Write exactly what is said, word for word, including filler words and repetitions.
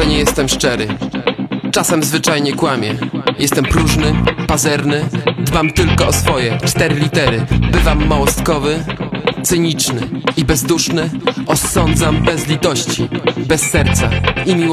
nie jestem szczery. Czasem zwyczajnie kłamię. Jestem próżny, pazerny, dbam tylko o swoje cztery litery. Bywam małostkowy, cyniczny i bezduszny. Osądzam bez litości, bez serca i miłości.